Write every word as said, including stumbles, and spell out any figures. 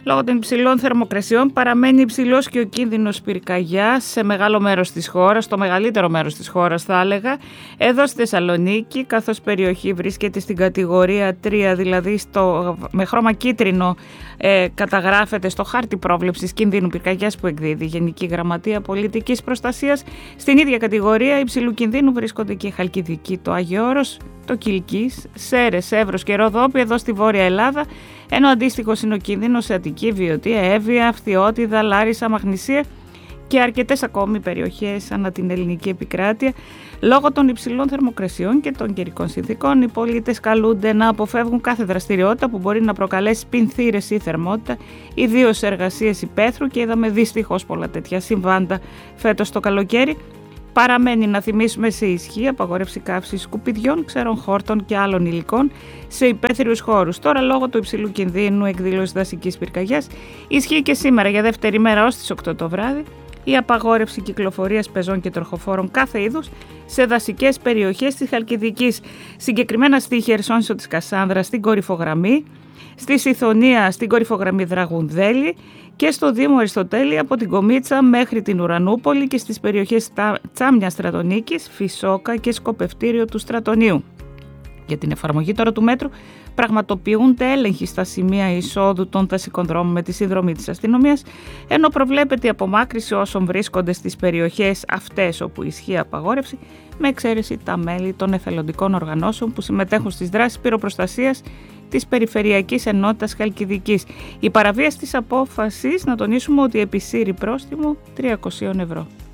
Λόγω των υψηλών θερμοκρασιών παραμένει υψηλός και ο κίνδυνος πυρκαγιάς σε μεγάλο μέρος της χώρας, στο μεγαλύτερο μέρος της χώρας θα έλεγα, εδώ στη Θεσσαλονίκη, καθώς περιοχή βρίσκεται στην κατηγορία τρία, δηλαδή στο, με χρώμα κίτρινο ε, καταγράφεται στο χάρτη πρόβλεψης κινδύνου πυρκαγιάς που εκδίδει η Γενική Γραμματεία Πολιτικής Προστασίας. Στην ίδια κατηγορία υψηλού κινδύνου βρίσκονται και η Χαλκιδική, το Άγιο Όρος, το Κιλκής, Σέρρες, Εύρος και Ροδόπη εδώ στη Βόρεια Ελλάδα, ενώ αντίστοιχο είναι ο κίνδυνος σε Αττική, Βιωτία, Εύβοια, Φθιώτιδα, Λάρισα, Μαγνησία και αρκετές ακόμη περιοχές ανά την ελληνική επικράτεια. Λόγω των υψηλών θερμοκρασιών και των καιρικών συνθήκων, οι πολίτες καλούνται να αποφεύγουν κάθε δραστηριότητα που μπορεί να προκαλέσει πινθύρες ή θερμότητα, ιδίως σε εργασίες υπαίθρου, και είδαμε δυστυχώς πολλά τέτοια συμβάντα φέτος το καλοκαίρι. Παραμένει, να θυμίσουμε, σε ισχύ απαγόρευση καύσης σκουπιδιών, ξερών χόρτων και άλλων υλικών σε υπαίθριους χώρους. Τώρα, λόγω του υψηλού κινδύνου εκδήλωσης δασικής πυρκαγιάς, ισχύει και σήμερα για δεύτερη μέρα ως τις οκτώ το βράδυ η απαγόρευση κυκλοφορίας πεζών και τροχοφόρων κάθε είδους σε δασικές περιοχές της Χαλκιδικής, συγκεκριμένα στη Χερσόνησο της Κασάνδρας, στην κορυφογραμμή, στη Σιθωνία, στην κορυφογραμμή Δραγουνδέλη και στο Δήμο Αριστοτέλη από την Κομίτσα μέχρι την Ουρανούπολη και στις περιοχές Τσάμια Στρατονίκης, Φυσόκα και Σκοπευτήριο του Στρατονίου. Για την εφαρμογή τώρα του μέτρου πραγματοποιούνται έλεγχοι στα σημεία εισόδου των δασικών δρόμων με τη συνδρομή της αστυνομίας, ενώ προβλέπεται η απομάκρυση όσων βρίσκονται στις περιοχές αυτές όπου ισχύει απαγόρευση, με εξαίρεση τα μέλη των εθελοντικών οργανώσεων που συμμετέχουν στις δράσεις πυροπροστασίας της Περιφερειακής Ενότητας Χαλκιδικής. Η παραβίαση της απόφασης, να τονίσουμε ότι επισύρει πρόστιμο τριακόσια ευρώ.